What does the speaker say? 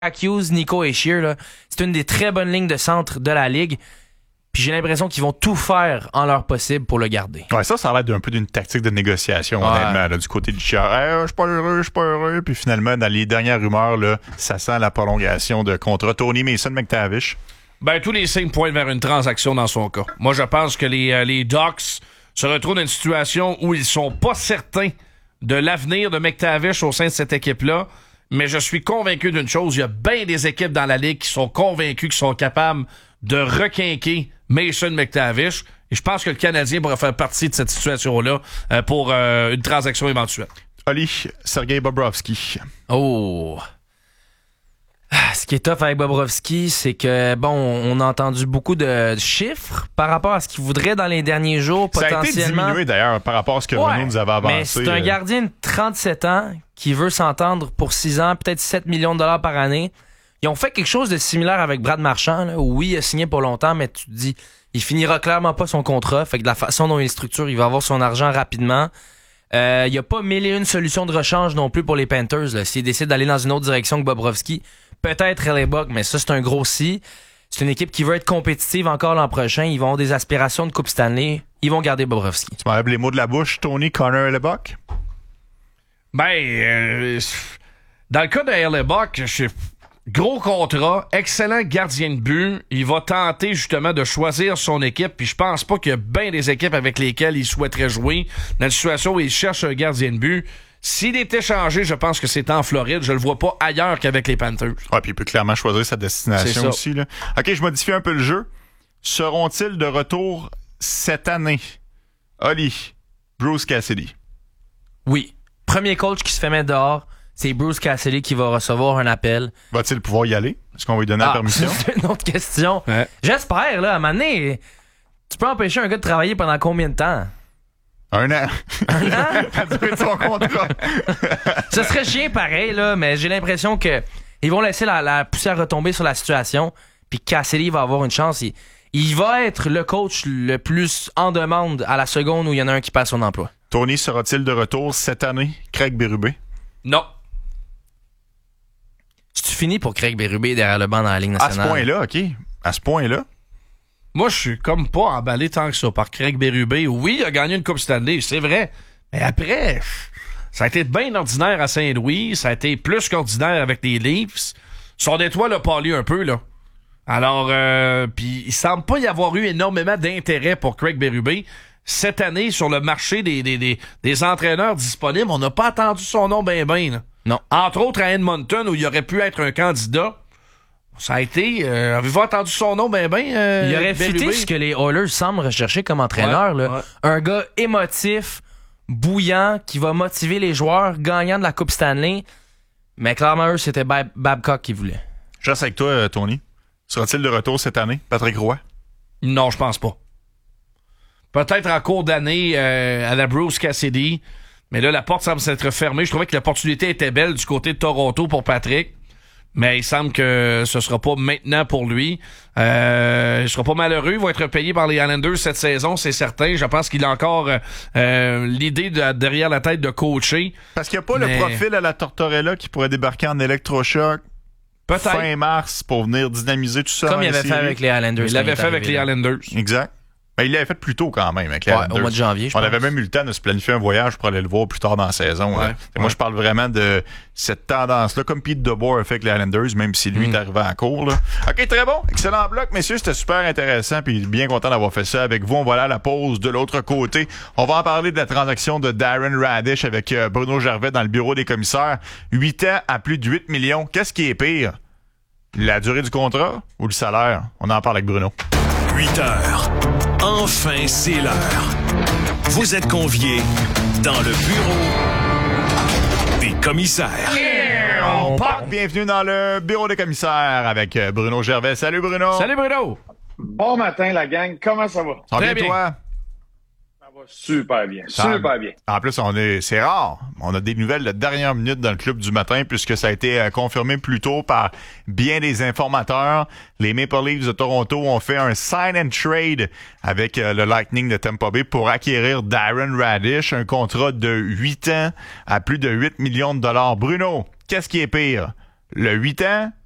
Hughes, Nico Hischier, là, c'est une des très bonnes lignes de centre de la Ligue. Puis j'ai l'impression qu'ils vont tout faire en leur possible pour le garder. Ouais, ça a l'air d'un peu d'une tactique de négociation, honnêtement, là, du côté du Chiard. Je suis pas heureux. Puis finalement, dans les dernières rumeurs, là, ça sent la prolongation de contrat. Tony Mason McTavish. Ben, tous les signes pointent vers une transaction dans son cas. Moi, je pense que les Ducks se retrouvent dans une situation où ils sont pas certains de l'avenir de McTavish au sein de cette équipe-là. Mais je suis convaincu d'une chose, il y a bien des équipes dans la Ligue qui sont convaincues qu'ils sont capables de requinquer Mason McTavish. Et je pense que le Canadien pourrait faire partie de cette situation-là pour une transaction éventuelle. Oli, Sergei Bobrovsky. Oh! Ce qui est tough avec Bobrovsky, c'est que, bon, on a entendu beaucoup de chiffres par rapport à ce qu'il voudrait dans les derniers jours, potentiellement. Ça a été diminué, d'ailleurs, par rapport à ce que Bruno nous avait avancé. Mais c'est un gardien de 37 ans qui veut s'entendre pour 6 ans, peut-être 7 millions de dollars par année. Ils ont fait quelque chose de similaire avec Brad Marchand, là, où oui, il a signé pour longtemps, mais tu te dis, il finira clairement pas son contrat. Fait que de la façon dont il est structuré, il va avoir son argent rapidement. Il n'y a pas mille et une solutions de rechange non plus pour les Panthers. Là. S'ils décident d'aller dans une autre direction que Bobrovsky, peut-être Hellebuck, mais ça, c'est un gros si. C'est une équipe qui veut être compétitive encore l'an prochain. Ils vont avoir des aspirations de Coupe Stanley. Ils vont garder Bobrovsky. Tu m'enlèves les mots de la bouche, Tony, Connor Hellebuck? Ben, dans le cas de Hellebuck, gros contrat, excellent gardien de but. Il va tenter justement de choisir son équipe. Puis je pense pas qu'il y a bien des équipes avec lesquelles il souhaiterait jouer. Dans une situation où il cherche un gardien de but, s'il est échangé, je pense que c'est en Floride. Je le vois pas ailleurs qu'avec les Panthers. Ouais, puis il peut clairement choisir sa destination aussi, là. OK, je modifie un peu le jeu. Seront-ils de retour cette année? Oli, Bruce Cassidy. Oui. Premier coach qui se fait mettre dehors, c'est Bruce Cassidy qui va recevoir un appel. Va-t-il pouvoir y aller? Est-ce qu'on va lui donner la permission? C'est une autre question. Ouais. J'espère, là, à un moment donné, tu peux empêcher un gars de travailler pendant combien de temps? Un an. Un an? La durée de son contrat. Ce serait chien pareil, là, mais j'ai l'impression que ils vont laisser la poussière retomber sur la situation, puis Cassidy va avoir une chance. Il va être le coach le plus en demande à la seconde où il y en a un qui perd son emploi. Tony sera-t-il de retour cette année? Craig Berube? Non. C'est-tu fini pour Craig Berube derrière le banc dans la Ligue nationale? À ce point-là, OK. À ce point-là? Moi, je suis comme pas emballé tant que ça par Craig Berube. Oui, il a gagné une Coupe Stanley, c'est vrai. Mais après, ça a été bien ordinaire à Saint-Louis. Ça a été plus qu'ordinaire avec les Leafs. Son étoile a pâli un peu, là. Alors, puis il semble pas y avoir eu énormément d'intérêt pour Craig Berube. Cette année, sur le marché des entraîneurs disponibles, on n'a pas attendu son nom ben. Non. Entre autres à Edmonton, où il aurait pu être un candidat. Ça a été... avez-vous entendu son nom ben? Il aurait fité ce que les Oilers semblent rechercher comme entraîneur. Ouais, là. ouais. Un gars émotif, bouillant, qui va motiver les joueurs, gagnant de la Coupe Stanley. Mais clairement, eux, c'était Babcock qui voulait. Je reste avec toi, Tony. Sera-t-il de retour cette année? Patrick Roy? Non, je pense pas. Peut-être en cours d'année à la Bruce Cassidy. Mais là, la porte semble s'être fermée. Je trouvais que l'opportunité était belle du côté de Toronto pour Patrick. Mais il semble que ce sera pas maintenant pour lui. Il sera pas malheureux. Il va être payé par les Islanders cette saison, c'est certain. Je pense qu'il a encore l'idée derrière la tête de coacher. Parce qu'il n'y a pas le profil à la Tortorella qui pourrait débarquer en électrochoc peut-être fin mars pour venir dynamiser tout ça. Comme il avait fait avec les Islanders. Il l'avait fait avec les Islanders. Exact. Ben, il l'avait fait plus tôt quand même avec les Islanders. Au mois de janvier, je pense. On avait même eu le temps de se planifier un voyage pour aller le voir plus tard dans la saison. Ouais. Moi, je parle vraiment de cette tendance-là, comme Pete DeBoer a fait avec les Islanders, même si lui est arrivé en cours. Là. OK, très bon. Excellent bloc, messieurs. C'était super intéressant. Puis bien content d'avoir fait ça avec vous. On va aller à la pause de l'autre côté. On va en parler de la transaction de Darren Radish avec Bruno Gervais dans le bureau des commissaires. 8 ans à plus de 8 millions. Qu'est-ce qui est pire? La durée du contrat ou le salaire? On en parle avec Bruno. 8 heures. Enfin, c'est l'heure. Vous êtes conviés dans le bureau des commissaires. On part. Bienvenue dans le bureau des commissaires avec Bruno Gervais. Salut Bruno. Salut Bruno. Bon matin, la gang. Comment ça va? Ça va Très bien, bien. toi? Ça va super bien. Super bien. En plus, c'est rare. On a des nouvelles de dernière minute dans le club du matin puisque ça a été confirmé plus tôt par bien des informateurs. Les Maple Leafs de Toronto ont fait un sign and trade avec le Lightning de Tampa Bay pour acquérir Darren Radish, un contrat de 8 ans à plus de 8 millions de dollars. Bruno, qu'est-ce qui est pire? Le 8 ans